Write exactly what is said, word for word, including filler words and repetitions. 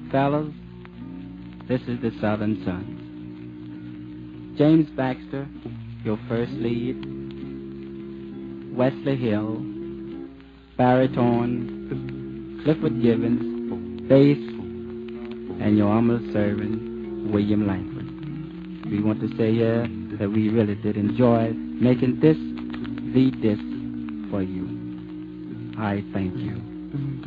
Fellas, this is the Southern Sons. James Baxter, your first lead. Wesley Hill, baritone. Clifford Gibbons, bass. And your humble servant, William Langford. We want to say here that we really did enjoy making this the disc for you. I thank you.